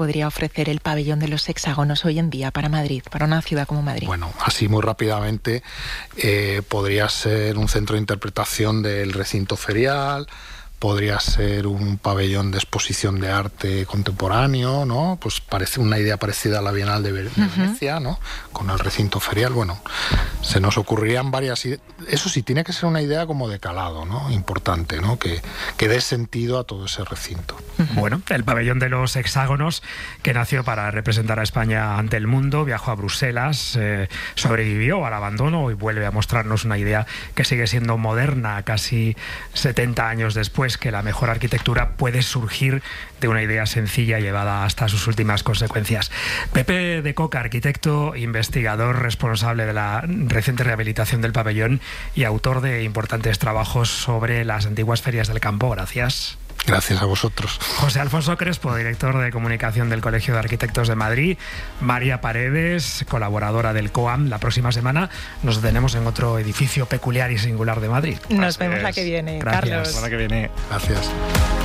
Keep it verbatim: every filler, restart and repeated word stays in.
podría ofrecer el pabellón de los hexágonos hoy en día para Madrid, para una ciudad como Madrid? Bueno, así muy rápidamente, eh, podría ser un centro de interpretación del recinto ferial, podría ser un pabellón de exposición de arte contemporáneo, ¿no? Pues parece una idea parecida a la Bienal de Venecia, ¿no? Con el recinto ferial. Bueno, se nos ocurrirían varias ideas. Eso sí, tiene que ser una idea como de calado, ¿no? Importante, ¿no? Que, que dé sentido a todo ese recinto. Bueno, el pabellón de los hexágonos, que nació para representar a España ante el mundo, viajó a Bruselas, eh, sobrevivió al abandono y vuelve a mostrarnos una idea que sigue siendo moderna casi setenta años después, que la mejor arquitectura puede surgir de una idea sencilla llevada hasta sus últimas consecuencias. Pepe de Coca, arquitecto, investigador, responsable de la reciente rehabilitación del pabellón y autor de importantes trabajos sobre las antiguas ferias del campo. Gracias. Gracias a vosotros. José Alfonso Crespo, director de comunicación del Colegio de Arquitectos de Madrid. María Paredes, colaboradora del COAM. La próxima semana nos detenemos en otro edificio peculiar y singular de Madrid. Nos vemos la que viene, Gracias. Carlos. La semana que viene. Gracias.